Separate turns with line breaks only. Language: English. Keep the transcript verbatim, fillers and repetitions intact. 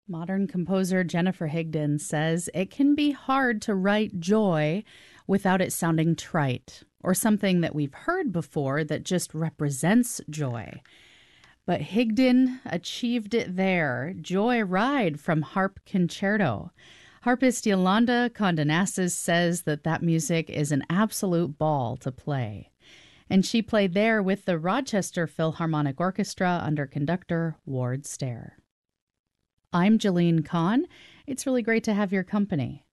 Modern composer Jennifer Higdon says it can be hard to write joy without it sounding trite or something that we've heard before that just represents joy. But Higdon achieved it there. Joy Ride from Harp Concerto. Harpist Yolanda Condenasis says that that music is an absolute ball to play. And she played there with the Rochester Philharmonic Orchestra under conductor Ward Stair. I'm Jeline Kahn. It's really great to have your company.